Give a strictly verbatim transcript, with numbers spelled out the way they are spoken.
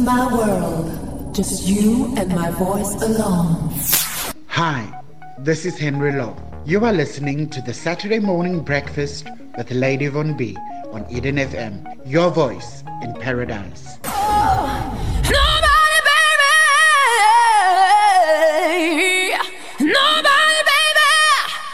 My world, just you and my voice alone. Hi, this is Henry Law. You are listening to the Saturday Morning Breakfast with Lady Von B on Eden F M, your voice in paradise.